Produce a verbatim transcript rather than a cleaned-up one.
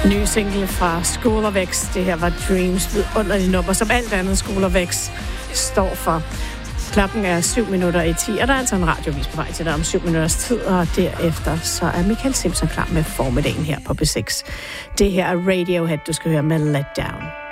Ny single fra School of X. Det her var Dreams vidunderlige nummer, som alt andet School of X står for. Klokken er syv minutter i ti, og der er altså en radiovis på vej til dig om syv minutters tid, og derefter så er Michael Simpson klar med formiddagen her på B seks. Det her er Radiohead, du skal høre med Let Down.